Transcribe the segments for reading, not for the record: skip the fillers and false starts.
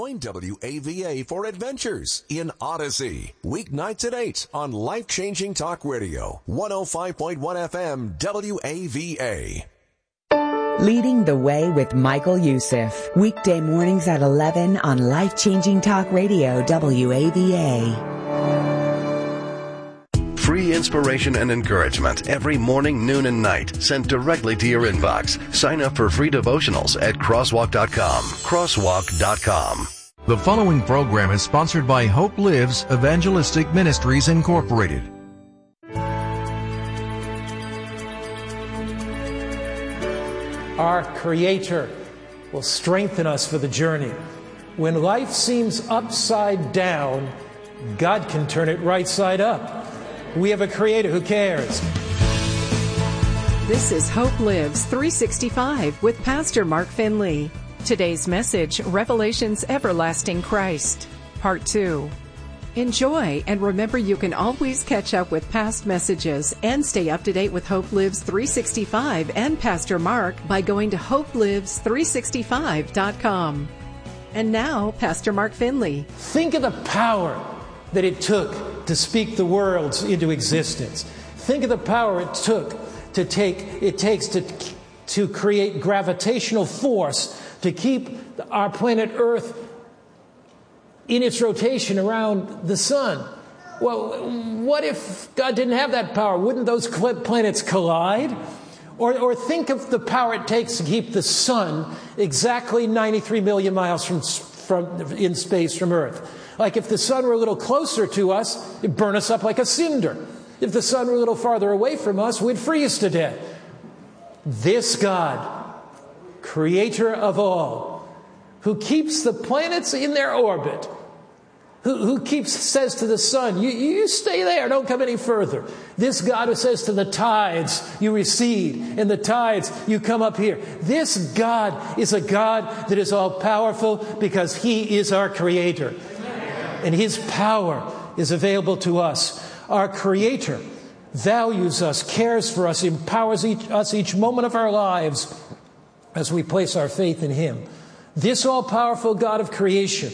Join WAVA for adventures in Odyssey. Weeknights at 8 on Life-Changing Talk Radio. 105.1 FM WAVA. Leading the Way with Michael Youssef. Weekday mornings at 11 on Life-Changing Talk Radio WAVA. Free inspiration and encouragement every morning, noon, and night sent directly to your inbox. Sign up for free devotionals at crosswalk.com. Crosswalk.com. The following program is sponsored by Hope Lives Evangelistic Ministries Incorporated. Our Creator will strengthen us for the journey. When life seems upside down, God can turn it right side up. We have a Creator who cares. This is Hope Lives 365 with Pastor Mark Finley. Today's message, Revelation's Everlasting Christ, Part 2. Enjoy, and remember you can always catch up with past messages and stay up to date with Hope Lives 365 and Pastor Mark by going to hopelives365.com. And now, Pastor Mark Finley. Think of the power that it took to speak the worlds into existence. Think of the power it takes to create gravitational force to keep our planet Earth in its rotation around the sun. Well, what if God didn't have that power? Wouldn't those planets collide? Or think of the power it takes to keep the sun exactly 93 million miles in space from Earth. Like if the sun were a little closer to us, it'd burn us up like a cinder. If the sun were a little farther away from us, we'd freeze to death. This God, Creator of all, who keeps the planets in their orbit, who says to the sun, you stay there, don't come any further. This God who says to the tides, you recede, and the tides, you come up here. This God is a God that is all-powerful because He is our Creator. And His power is available to us. Our Creator values us, cares for us, empowers us each moment of our lives as we place our faith in Him. This all-powerful God of creation,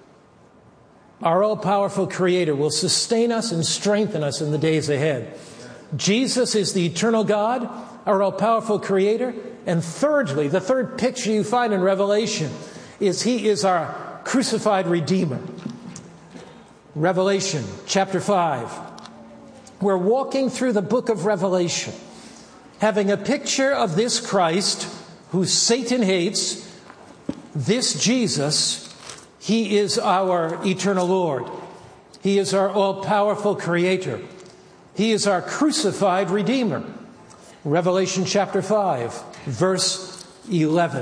our all-powerful Creator, will sustain us and strengthen us in the days ahead. Jesus is the eternal God, our all-powerful Creator. And thirdly, the third picture you find in Revelation is He is our crucified Redeemer. Revelation chapter 5. We're walking through the book of Revelation, having a picture of this Christ who Satan hates, this Jesus. He is our eternal Lord. He is our all-powerful Creator. He is our crucified Redeemer. Revelation chapter 5, verse 11.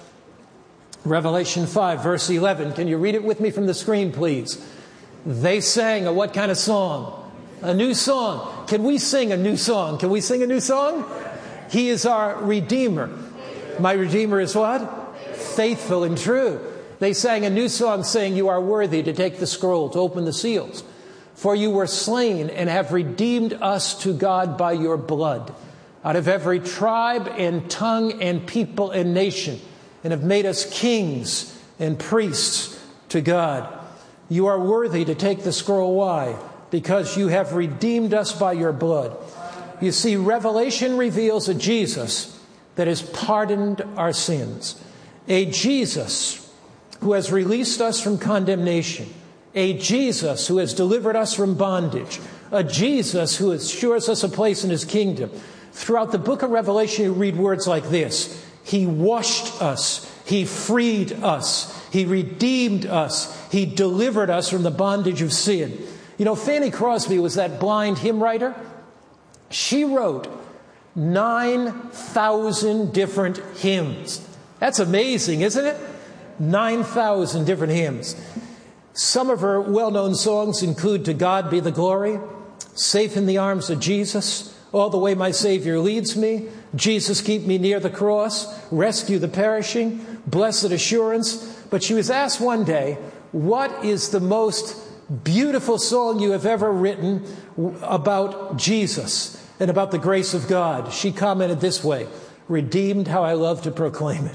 Revelation 5, verse 11. Can you read it with me from the screen, please? They sang a what kind of song? A new song. Can we sing a new song? Can we sing a new song? He is our Redeemer. My Redeemer is what? Faithful and true. They sang a new song saying, you are worthy to take the scroll, to open the seals. For you were slain and have redeemed us to God by your blood, out of every tribe and tongue and people and nation, and have made us kings and priests to God. You are worthy to take the scroll. Why? Because you have redeemed us by your blood. You see, Revelation reveals a Jesus that has pardoned our sins. A Jesus who has released us from condemnation. A Jesus who has delivered us from bondage. A Jesus who assures us a place in His kingdom. Throughout the book of Revelation, you read words like this. He washed us. He freed us. He redeemed us. He delivered us from the bondage of sin. You know, Fanny Crosby was that blind hymn writer. She wrote 9,000 different hymns. That's amazing, isn't it? 9,000 different hymns. Some of her well-known songs include To God Be the Glory, Safe in the Arms of Jesus, All the Way My Savior Leads Me, Jesus Keep Me Near the Cross, Rescue the Perishing, Blessed Assurance. But she was asked one day, what is the most beautiful song you have ever written about Jesus and about the grace of God? She commented this way, redeemed, how I love to proclaim it.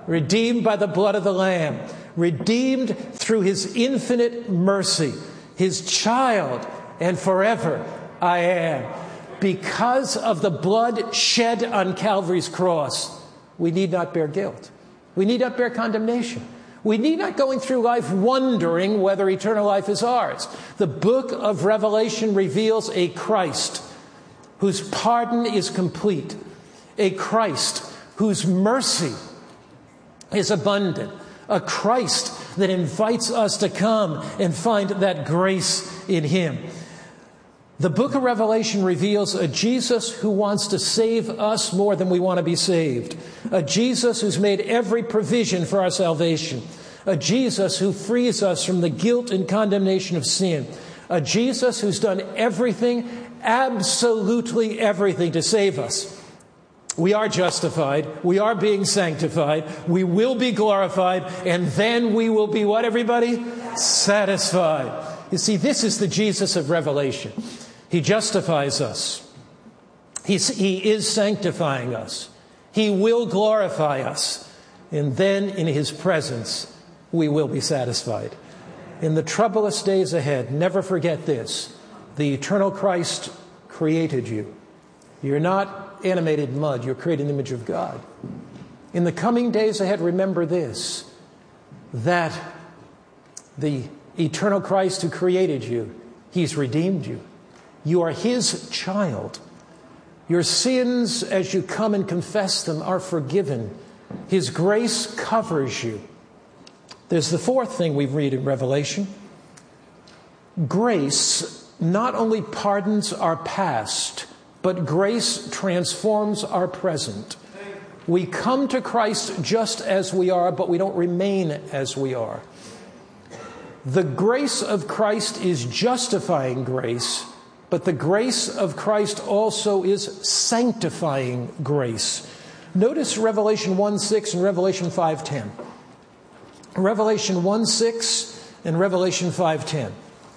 redeemed by the blood of the Lamb, redeemed through his infinite mercy, his child, and forever I am. Because of the blood shed on Calvary's cross, we need not bear guilt. We need not bear condemnation. We need not going through life wondering whether eternal life is ours. The book of Revelation reveals a Christ whose pardon is complete, a Christ whose mercy is abundant, a Christ that invites us to come and find that grace in him. The book of Revelation reveals a Jesus who wants to save us more than we want to be saved. A Jesus who's made every provision for our salvation. A Jesus who frees us from the guilt and condemnation of sin. A Jesus who's done everything, absolutely everything, to save us. We are justified. We are being sanctified. We will be glorified. And then we will be what, everybody? Satisfied. You see, this is the Jesus of Revelation. He justifies us. He is sanctifying us. He will glorify us. And then in his presence, we will be satisfied. In the troublous days ahead, never forget this. The eternal Christ created you. You're not animated mud. You're created in the image of God. In the coming days ahead, remember this, that the eternal Christ who created you, he's redeemed you. You are his child. Your sins, as you come and confess them, are forgiven. His grace covers you. There's the fourth thing we read in Revelation. Grace not only pardons our past, but grace transforms our present. We come to Christ just as we are, but we don't remain as we are. The grace of Christ is justifying grace, but the grace of Christ also is sanctifying grace. Notice Revelation 1:6 and Revelation 5:10. Revelation 1:6 and Revelation 5:10.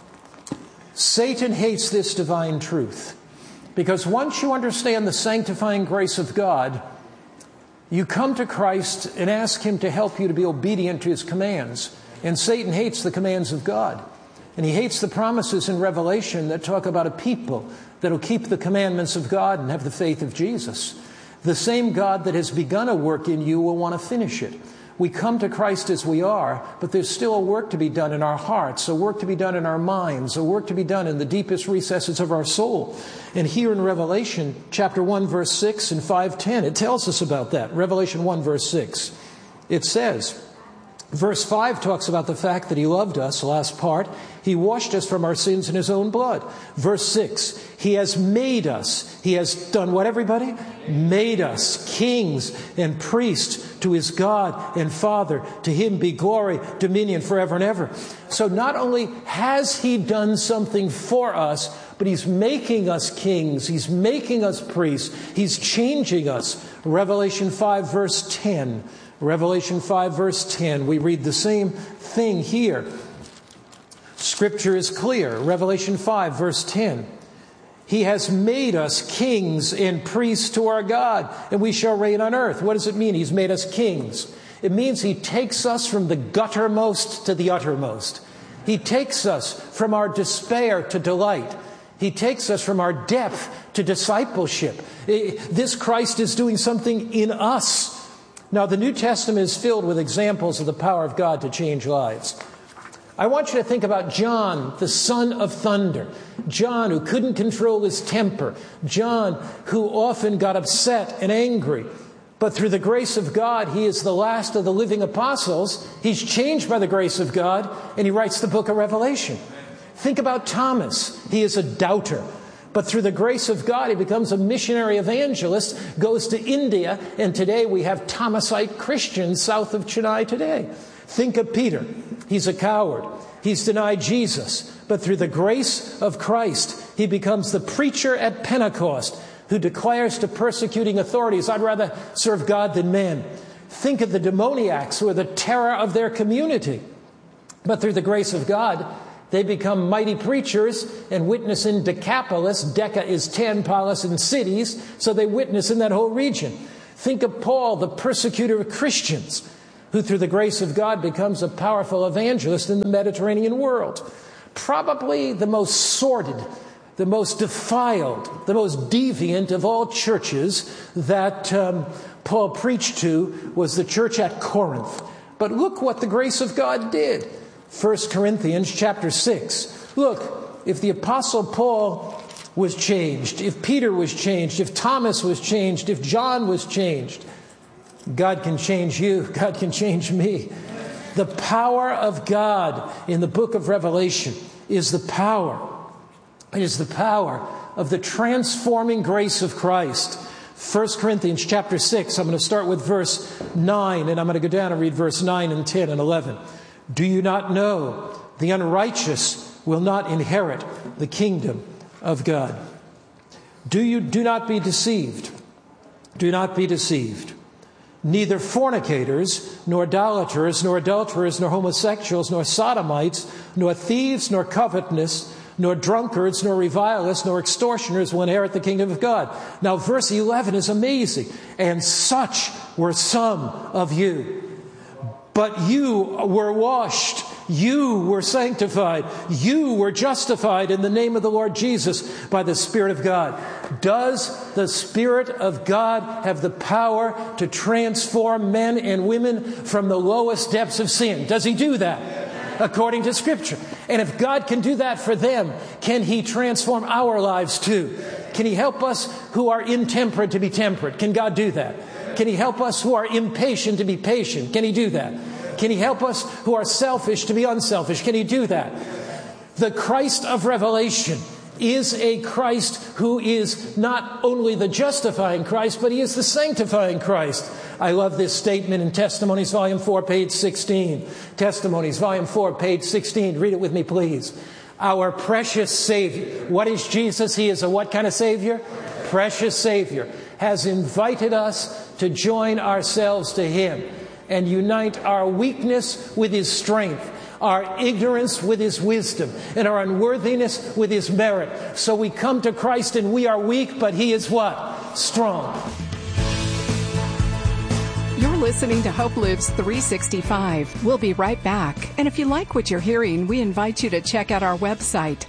Satan hates this divine truth, because once you understand the sanctifying grace of God, you come to Christ and ask him to help you to be obedient to his commands. And Satan hates the commands of God. And he hates the promises in Revelation that talk about a people that will keep the commandments of God and have the faith of Jesus. The same God that has begun a work in you will want to finish it. We come to Christ as we are, but there's still a work to be done in our hearts, a work to be done in our minds, a work to be done in the deepest recesses of our soul. And here in Revelation chapter 1, verse 6 and 5:10, it tells us about that. Revelation 1, verse 6. It says, verse 5 talks about the fact that he loved us, the last part. He washed us from our sins in his own blood. Verse 6, he has made us. He has done what, everybody? Made us kings and priests to his God and Father. To him be glory, dominion forever and ever. So not only has he done something for us, but he's making us kings. He's making us priests. He's changing us. Revelation 5, verse 10. Revelation 5, verse 10. We read the same thing here. Scripture is clear. Revelation 5, verse 10. He has made us kings and priests to our God, and we shall reign on earth. What does it mean? He's made us kings. It means he takes us from the guttermost to the uttermost. He takes us from our despair to delight. He takes us from our depth to discipleship. This Christ is doing something in us. Now, the New Testament is filled with examples of the power of God to change lives. I want you to think about John, the son of thunder. John, who couldn't control his temper. John, who often got upset and angry. But through the grace of God, he is the last of the living apostles. He's changed by the grace of God, and he writes the book of Revelation. Think about Thomas. He is a doubter. But through the grace of God, he becomes a missionary evangelist, goes to India, and today we have Thomasite Christians south of Chennai today. Think of Peter. He's a coward. He's denied Jesus. But through the grace of Christ, he becomes the preacher at Pentecost who declares to persecuting authorities, I'd rather serve God than men. Think of the demoniacs who are the terror of their community. But through the grace of God, they become mighty preachers and witness in Decapolis. Deca is 10, polis in cities, so they witness in that whole region. Think of Paul, the persecutor of Christians. who through the grace of God becomes a powerful evangelist in the Mediterranean world. Probably the most sordid, the most defiled, the most deviant of all churches that Paul preached to was the church at Corinth. But look what the grace of God did. 1 Corinthians chapter 6. Look, if the Apostle Paul was changed, if Peter was changed, if Thomas was changed, if John was changed, God can change you. God can change me. The power of God in the book of Revelation is the power. It is the power of the transforming grace of Christ. 1 Corinthians chapter 6, I'm going to start with verse 9, and I'm going to go down and read verse 9 and 10 and 11. Do you not know the unrighteous will not inherit the kingdom of God? Do not be deceived. Do not be deceived. Neither fornicators, nor idolaters, nor adulterers, nor homosexuals, nor sodomites, nor thieves, nor covetous, nor drunkards, nor revilers, nor extortioners will inherit the kingdom of God. Now, verse 11 is amazing. And such were some of you. But you were washed. You were sanctified. You were justified in the name of the Lord Jesus by the Spirit of God. Does the Spirit of God have the power to transform men and women from the lowest depths of sin? Does He do that? According to Scripture. And if God can do that for them, can He transform our lives too? Can He help us who are intemperate to be temperate? Can God do that? Can He help us who are impatient to be patient? Can He do that? Can He help us who are selfish to be unselfish? Can He do that? The Christ of Revelation is a Christ who is not only the justifying Christ, but He is the sanctifying Christ. I love this statement in Testimonies, Volume 4, page 16. Testimonies, Volume 4, page 16. Read it with me, please. Our precious Savior. What is Jesus? He is a what kind of Savior? Precious Savior. Has invited us to join ourselves to Him and unite our weakness with His strength, our ignorance with His wisdom, and our unworthiness with His merit. So we come to Christ and we are weak, but He is what? Strong. You're listening to Hope Lives 365. We'll be right back. And if you like what you're hearing, we invite you to check out our website,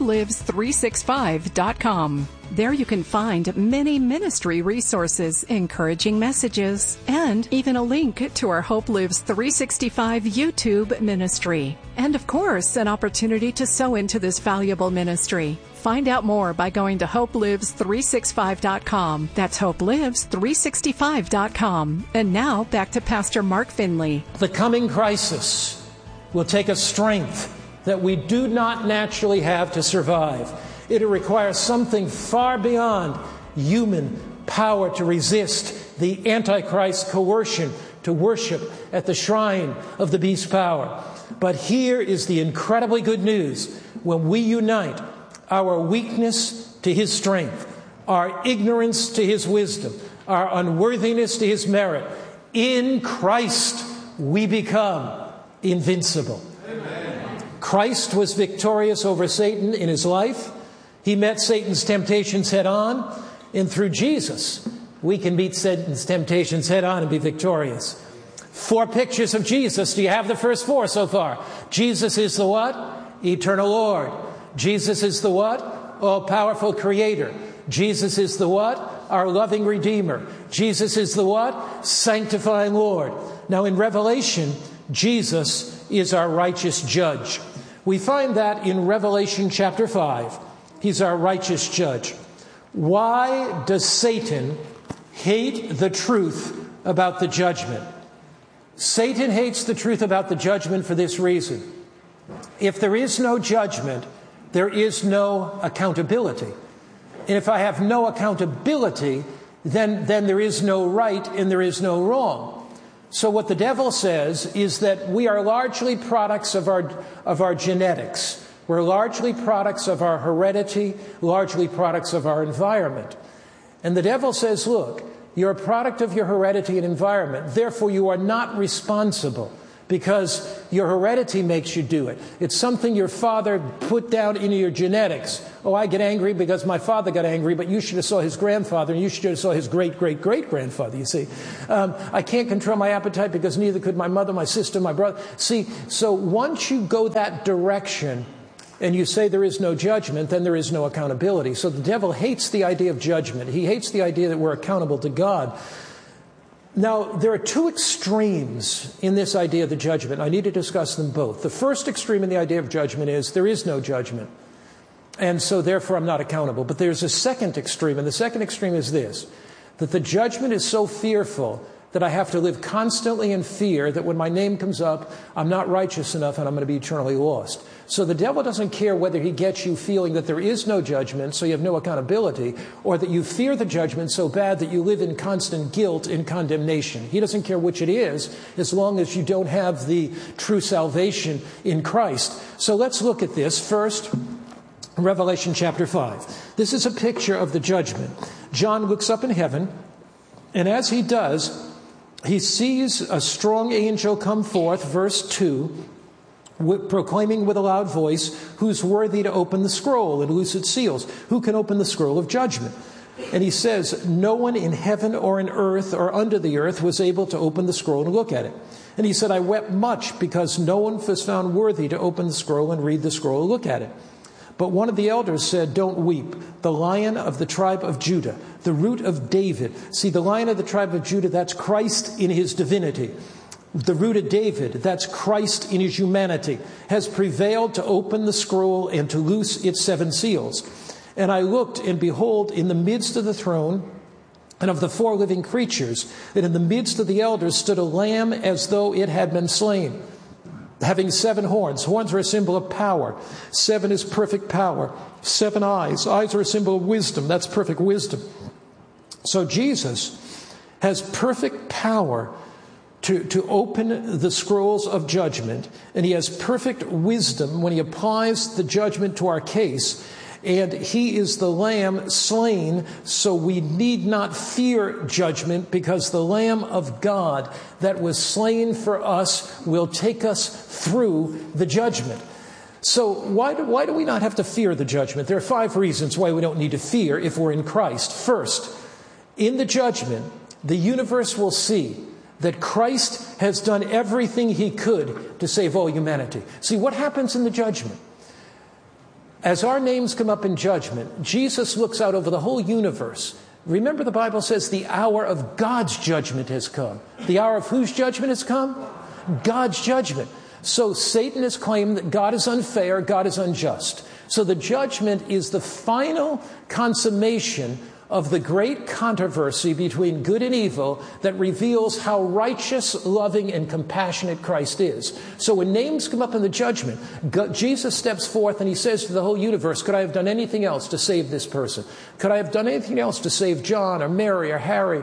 hopelives365.com. There you can find many ministry resources, encouraging messages, and even a link to our Hope Lives 365 YouTube ministry. And of course, an opportunity to sow into this valuable ministry. Find out more by going to hopelives365.com. That's hopelives365.com. And now back to Pastor Mark Finley. The coming crisis will take a strength that we do not naturally have to survive. It'll require something far beyond human power to resist the Antichrist coercion to worship at the shrine of the beast's power. But here is the incredibly good news. When we unite our weakness to His strength, our ignorance to His wisdom, our unworthiness to His merit, in Christ we become invincible. Amen. Christ was victorious over Satan in His life. He met Satan's temptations head on, and through Jesus, we can meet Satan's temptations head on and be victorious. 4 pictures of Jesus. Do you have the first 4 so far? Jesus is the what? Eternal Lord. Jesus is the what? All-powerful Creator. Jesus is the what? Our loving Redeemer. Jesus is the what? Sanctifying Lord. Now in Revelation, Jesus is our righteous judge. We find that in Revelation chapter 5. He's our righteous judge. Why does Satan hate the truth about the judgment? Satan hates the truth about the judgment for this reason. If there is no judgment, there is no accountability. And if I have no accountability, then there is no right and there is no wrong. So what the devil says is that we are largely products of our genetics. We're largely products of our heredity, largely products of our environment. And the devil says, look, you're a product of your heredity and environment. Therefore, you are not responsible because your heredity makes you do it. It's something your father put down into your genetics. Oh, I get angry because my father got angry, but you should have saw his grandfather, and you should have saw his great-great-great-grandfather, you see. I can't control my appetite because neither could my mother, my sister, my brother. See, so once you go that direction and you say there is no judgment, then there is no accountability. So the devil hates the idea of judgment. He hates the idea that we're accountable to God. Now, there are two extremes in this idea of the judgment. I need to discuss them both. The first extreme in the idea of judgment is there is no judgment, and so therefore I'm not accountable. But there's a second extreme, and the second extreme is this, that the judgment is so fearful that I have to live constantly in fear that when my name comes up, I'm not righteous enough and I'm going to be eternally lost. So the devil doesn't care whether he gets you feeling that there is no judgment, so you have no accountability, or that you fear the judgment so bad that you live in constant guilt and condemnation. He doesn't care which it is, as long as you don't have the true salvation in Christ. So let's look at this. First, Revelation chapter 5. This is a picture of the judgment. John looks up in heaven, and as he does, he sees a strong angel come forth, verse 2, proclaiming with a loud voice, who's worthy to open the scroll and loose its seals? Who can open the scroll of judgment? And he says, no one in heaven or in earth or under the earth was able to open the scroll and look at it. And he said, I wept much because no one was found worthy to open the scroll and read the scroll and look at it. But one of the elders said, don't weep. The Lion of the tribe of Judah, the Root of David. See, the Lion of the tribe of Judah, that's Christ in his divinity. The Root of David, that's Christ in his humanity, has prevailed to open the scroll and to loose its 7 seals. And I looked, and behold, in the midst of the throne and of the 4 living creatures, and in the midst of the elders stood a lamb as though it had been slain, having 7 horns. Horns are a symbol of power. 7 is perfect power. 7 eyes. Eyes are a symbol of wisdom. That's perfect wisdom. So Jesus has perfect power to open the scrolls of judgment, and he has perfect wisdom when he applies the judgment to our case, and he is the Lamb slain, so we need not fear judgment, because the Lamb of God that was slain for us will take us through the judgment. So why do we not have to fear the judgment? There are 5 reasons why we don't need to fear if we're in Christ. First, in the judgment, the universe will see that Christ has done everything he could to save all humanity. See, what happens in the judgment? As our names come up in judgment, Jesus looks out over the whole universe. Remember, the Bible says the hour of God's judgment has come. The hour of whose judgment has come? God's judgment. So Satan has claimed that God is unfair, God is unjust. So the judgment is the final consummation of the great controversy between good and evil that reveals how righteous, loving, and compassionate Christ is. So when names come up in the judgment, Jesus steps forth and he says to the whole universe, could I have done anything else to save this person? Could I have done anything else to save John or Mary or Harry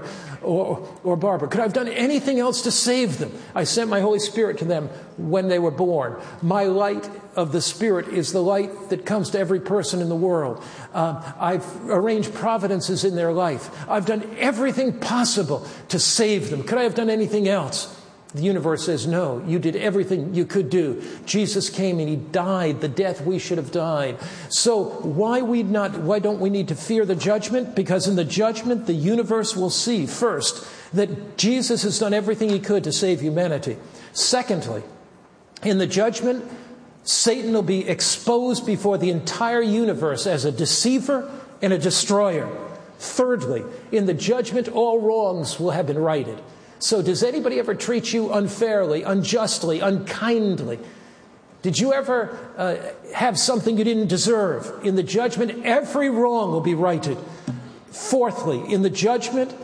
or Barbara? Could I have done anything else to save them? I sent my Holy Spirit to them when they were born. My light of the Spirit is the light that comes to every person in the world. I've arranged providences in their life. I've done everything possible to save them. Could I have done anything else? The universe says, no, you did everything you could do. Jesus came and he died the death we should have died. So why don't we need to fear the judgment? Because in the judgment, the universe will see, first, that Jesus has done everything he could to save humanity. Secondly, in the judgment, Satan will be exposed before the entire universe as a deceiver and a destroyer. Thirdly, in the judgment, all wrongs will have been righted. So does anybody ever treat you unfairly, unjustly, unkindly? Did you ever have something you didn't deserve? In the judgment, every wrong will be righted. Fourthly, in the judgment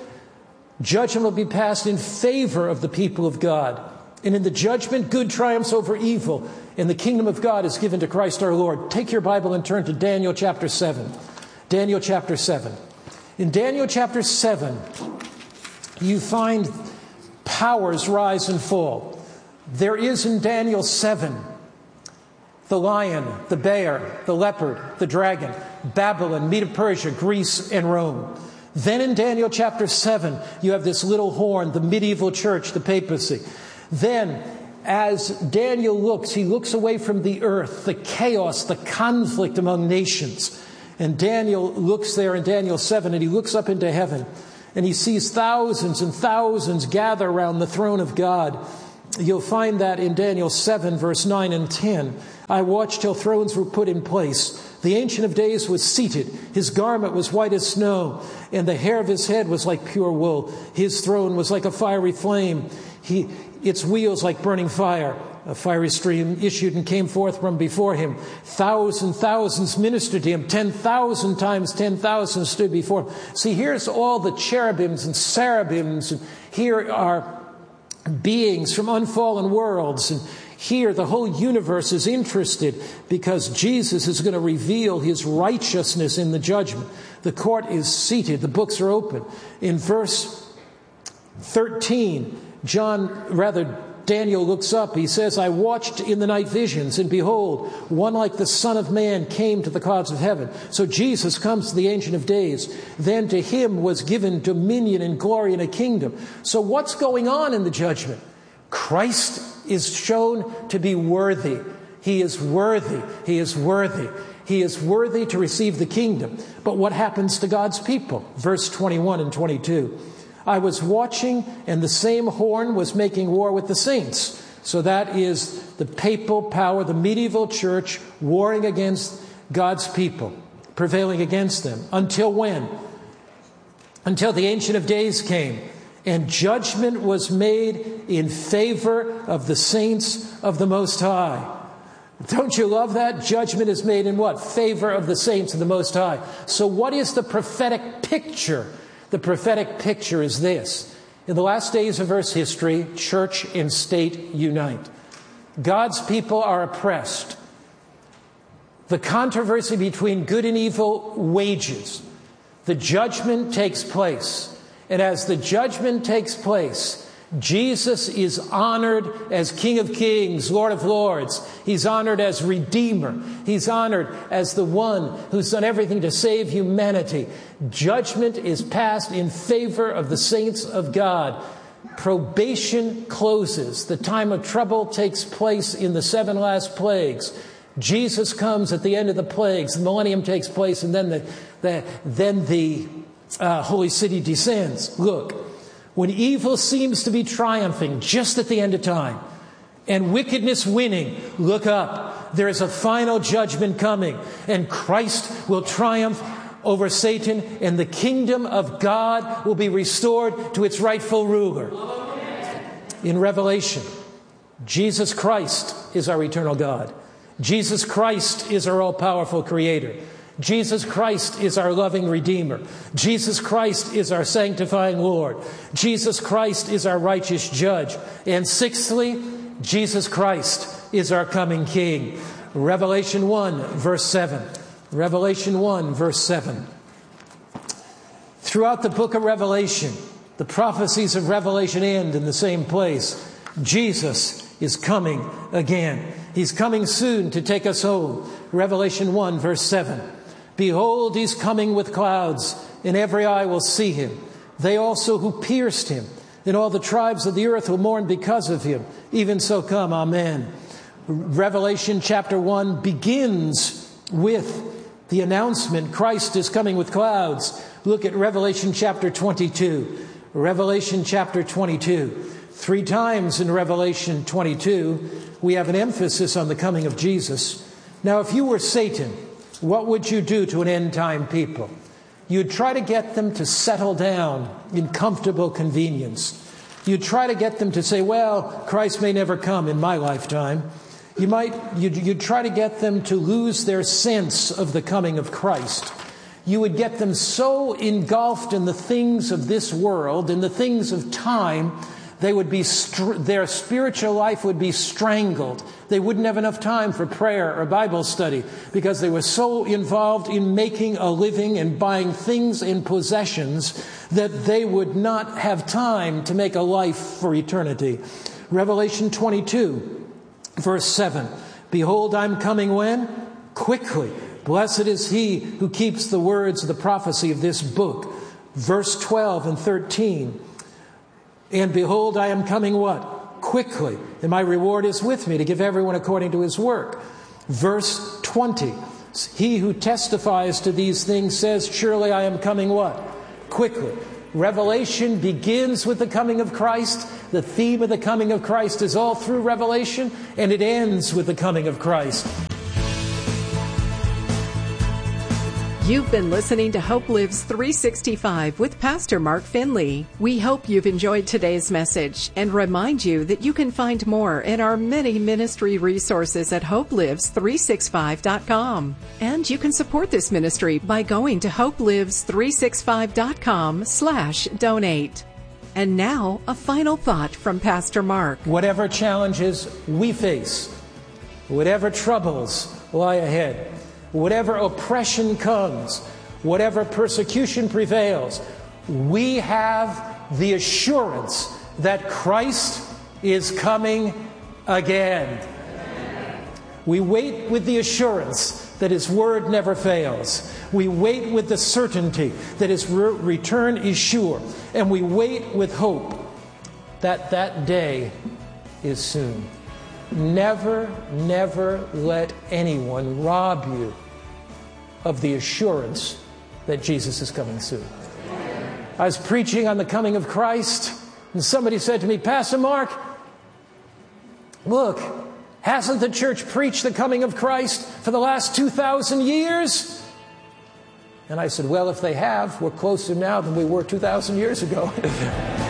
will be passed in favor of the people of God. And in the judgment, good triumphs over evil, and the kingdom of God is given to Christ our Lord. Take your Bible and turn to Daniel chapter 7. Daniel chapter 7. In Daniel chapter 7, you find powers rise and fall. There is in Daniel 7 the lion, the bear, the leopard, the dragon, Babylon, Medo-Persia, Greece, and Rome. Then in Daniel chapter 7, you have this little horn, the medieval church, the papacy. Then, as Daniel looks, he looks away from the earth, the chaos, the conflict among nations. And Daniel looks there in Daniel 7, and he looks up into heaven, and he sees thousands and thousands gather around the throne of God. You'll find that in Daniel 7, verse 9 and 10. I watched till thrones were put in place. The Ancient of Days was seated. His garment was white as snow, and the hair of his head was like pure wool. His throne was like a fiery flame. Its wheels like burning fire. A fiery stream issued and came forth from before him. Thousands ministered to him. 10,000 times 10,000 stood before him. See, here's all the cherubims and cherubims. And here are beings from unfallen worlds. And here the whole universe is interested because Jesus is going to reveal his righteousness in the judgment. The court is seated. The books are open. In verse 13, Daniel looks up. He says, I watched in the night visions, and behold, one like the Son of Man came to the clouds of heaven. So Jesus comes to the Ancient of Days. Then to him was given dominion and glory and a kingdom. So what's going on in the judgment? Christ is shown to be worthy. He is worthy. He is worthy. He is worthy to receive the kingdom. But what happens to God's people? Verse 21 and 22. I was watching, and the same horn was making war with the saints. So that is the papal power, the medieval church warring against God's people, prevailing against them. Until when? Until the Ancient of Days came, and judgment was made in favor of the saints of the Most High. Don't you love that? Judgment is made in what? Favor of the saints of the Most High. So what is the prophetic picture? The prophetic picture is this. In the last days of Earth's history, church and state unite. God's people are oppressed. The controversy between good and evil wages. The judgment takes place. And as the judgment takes place, Jesus is honored as King of Kings, Lord of Lords. He's honored as Redeemer. He's honored as the one who's done everything to save humanity. Judgment is passed in favor of the saints of God. Probation closes. The time of trouble takes place in the 7 last plagues. Jesus comes at the end of the plagues. The millennium takes place, and then the holy city descends. Look. When evil seems to be triumphing just at the end of time and wickedness winning, look up. There is a final judgment coming, and Christ will triumph over Satan, and the kingdom of God will be restored to its rightful ruler. In Revelation, Jesus Christ is our eternal God. Jesus Christ is our all-powerful Creator. Jesus Christ is our loving Redeemer. Jesus Christ is our sanctifying Lord. Jesus Christ is our righteous Judge. And sixthly, Jesus Christ is our coming King. Revelation 1, verse 7. Revelation 1, verse 7. Throughout the book of Revelation, the prophecies of Revelation end in the same place. Jesus is coming again. He's coming soon to take us home. Revelation 1, verse 7. Behold, he's coming with clouds, and every eye will see him. They also who pierced him, and all the tribes of the earth will mourn because of him. Even so come, amen. Revelation chapter 1 begins with the announcement, Christ is coming with clouds. Look at Revelation chapter 22. Revelation chapter 22. 3 times in Revelation 22, we have an emphasis on the coming of Jesus. Now, if you were Satan, what would you do to an end-time people? You'd try to get them to settle down in comfortable convenience. You'd try to get them to say, well, Christ may never come in my lifetime. You'd try to get them to lose their sense of the coming of Christ. You would get them so engulfed in the things of this world, in the things of time, their spiritual life would be strangled. They wouldn't have enough time for prayer or Bible study because they were so involved in making a living and buying things and possessions that they would not have time to make a life for eternity. Revelation 22, verse 7. Behold, I'm coming when? Quickly. Blessed is he who keeps the words of the prophecy of this book. Verse 12 and 13. And behold, I am coming what? quickly, and my reward is with me to give everyone according to his work. Verse 20, he who testifies to these things says, surely I am coming what? Quickly. Revelation begins with the coming of Christ. The theme of the coming of Christ is all through Revelation, and it ends with the coming of Christ. You've been listening to Hope Lives 365 with Pastor Mark Finley. We hope you've enjoyed today's message and remind you that you can find more in our many ministry resources at hopelives365.com. And you can support this ministry by going to hopelives365.com/donate. And now, a final thought from Pastor Mark. Whatever challenges we face, whatever troubles lie ahead, whatever oppression comes, whatever persecution prevails, we have the assurance that Christ is coming again. We wait with the assurance that His word never fails. We wait with the certainty that His return is sure. And we wait with hope that that day is soon. Never, never let anyone rob you of the assurance that Jesus is coming soon. I was preaching on the coming of Christ, and somebody said to me, Pastor Mark, look, hasn't the church preached the coming of Christ for the last 2,000 years? And I said, well, if they have, we're closer now than we were 2,000 years ago.